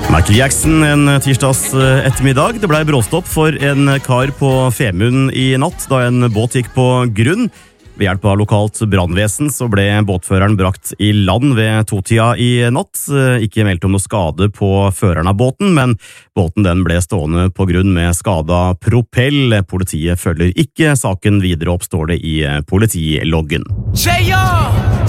Michael Jackson en tirsdags ettermiddag. Det ble bråstopp for en kar på Femund i natt da en båt gikk på grunn. Ved hjelp av lokalt brannvesen så ble båtføreren brakt i land ved totida i natt. Ikke meldt om noe skade på føreren av båten, men båten den ble stående på grunn med skada propell. Politiet følger ikke saken videre opp, står det i politiloggen.